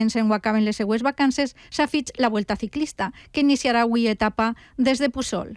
en ho acaben les seues vacances, s'ha fet la Vuelta Ciclista, que iniciarà avui etapa des de Puçol.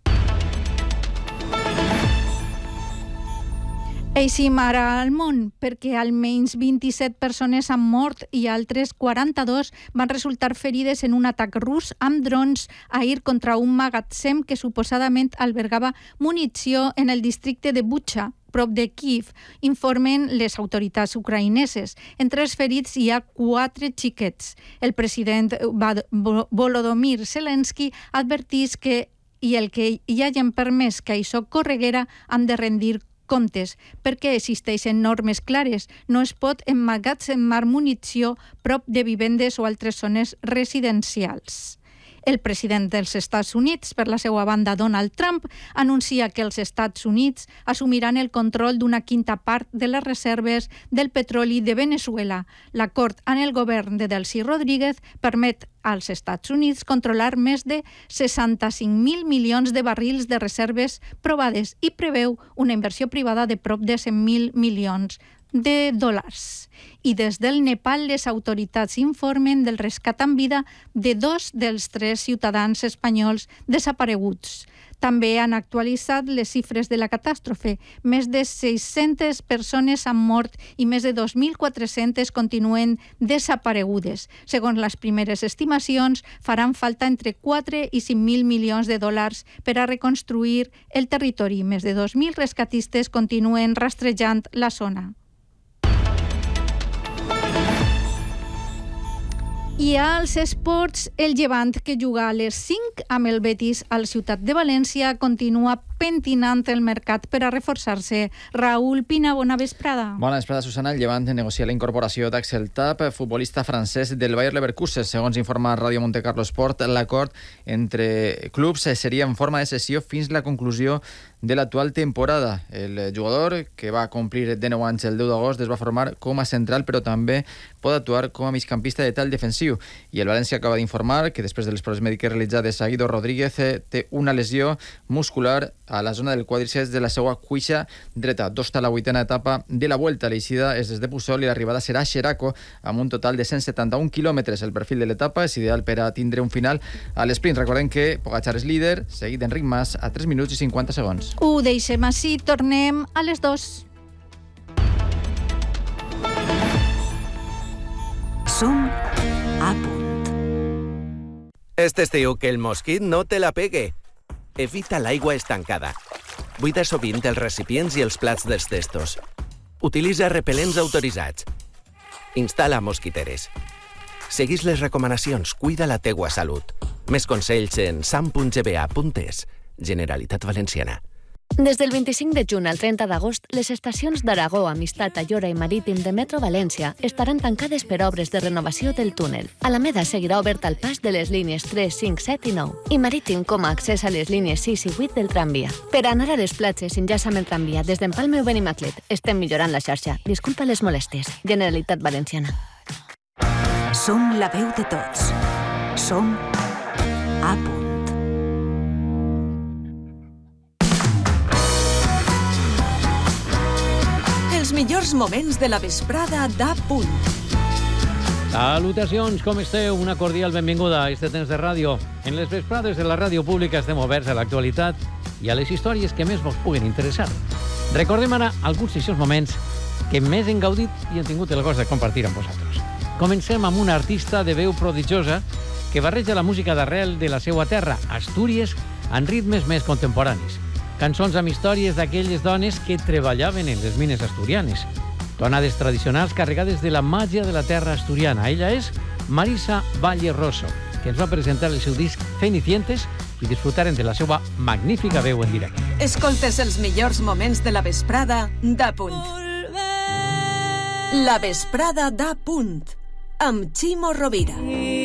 Eixim ara al món, perquè almenys 27 persones han mort i altres 42 van resultar ferides en un atac rus amb drons ahir contra un magatzem que suposadament albergava munició en el districte de Bucha, prop de Kiev, informen les autoritats ucraïneses. Entre els ferits hi ha 4 xiquets. El president Volodymyr Zelensky advertís que el que hi hagin permès que això correguera han de rendir comptes, perquè existeixen normes clares. No es pot emmagatzemar munició prop de vivendes o altres zones residencials. El president dels Estats Units, per la seva banda Donald Trump, anuncia que els Estats Units assumiran el control d'una quinta part de les reserves del petroli de Venezuela. L'acord amb el govern de Delcy Rodríguez permet als Estats Units controlar més de 65.000 milions de barrils de reserves provades i preveu una inversió privada de prop de 100.000 milions de dòlars. I des del Nepal les autoritats informen del rescat en vida de 2 dels 3 ciutadans espanyols desapareguts. També han actualitzat les xifres de la catàstrofe. Més de 600 persones han mort i més de 2.400 continuen desaparegudes. Segons les primeres estimacions, faran falta entre 4 i 5.000 milions de dòlars per a reconstruir el territori. Més de 2.000 rescatistes continuen rastrejant la zona. I als esports, el Llevant, que juga a les 5 amb el Betis a la ciutat de València, continua pentinant el mercat per a reforçar-se. Raúl Pina, bona vesprada. Bona vesprada, Susana. El Llevant negocia la incorporació d'Axel Tapp, futbolista francès del Bayer Leverkusen. Segons informa Ràdio Montecarlo Sport, l'acord entre clubs seria en forma de cessió fins la conclusió de l'actual temporada. El jugador, que va complir 19 anys el 10 d'agost, es va formar com a central, però també pot actuar com a migcampista de tall defensiu. I el València acaba d'informar que després de les proves mèdiques realitzades a Guido Rodríguez té una lesió muscular a la zona del quàdriceps de la seva cuixa dreta. D'osta la 8a etapa de la Vuelta. L'eixida és des de Puçol i l'arribada serà a Xeraco amb un total de 171 quilòmetres. El perfil de l'etapa és ideal per a tindre un final a l'esprint. Recordem que Pogačar és líder, seguit d'Enric Mas a 3 minuts i 50 segons. Ho deixem així, tornem a les 2. Som a punt. Este estiu que el mosquit no te la pegue. Evita l'aigua estancada. Buida sovint els recipients i els plats dels testos. Utilitza repel·lents autoritzats. Instal·la mosquiteres. Seguís les recomanacions, cuida la teua salut. Més consells en sam.gba.es. Generalitat Valenciana. Des del 25 de juny al 30 d'agost, les estacions d'Aragó, Amistat, Ayora i Marítim de Metro València estaran tancades per obres de renovació del túnel. Alameda seguirà obert al pas de les línies 3, 5, 7 i 9 i Marítim com a accés a les línies 6 i 8 del tramvia. Per anar a les platges, enllaça amb el tramvia des d'Empalme o Benimaclet. Estem millorant la xarxa. Disculpa les molèsties. Generalitat Valenciana. Som la veu de tots. Som a punt. Els millors moments de la vesprada d'A Punt. Salutacions, com esteu? Una cordial benvinguda a este temps de ràdio. En les vesprades de la ràdio pública estem oberts a l'actualitat i a les històries que més vos puguen interessar. Recordem ara alguns d'aixòs moments que més hem gaudit i hem tingut el gost de compartir amb vosaltres. Comencem amb una artista de veu prodigiosa que barreja la música d'arrel de la seva terra, Astúries, amb ritmes més contemporanis. Cançons amb històries d'aquelles dones que treballaven en les mines asturianes. Tonades tradicionals carregades de la màgia de la terra asturiana. Ella és Marisa Valle Rosso, que ens va presentar el seu disc Cenicientes i disfrutaren de la seva magnífica veu en directe. Escoltes els millors moments de la vesprada d'A Punt. La vesprada d'A Punt, amb Ximo Rovira.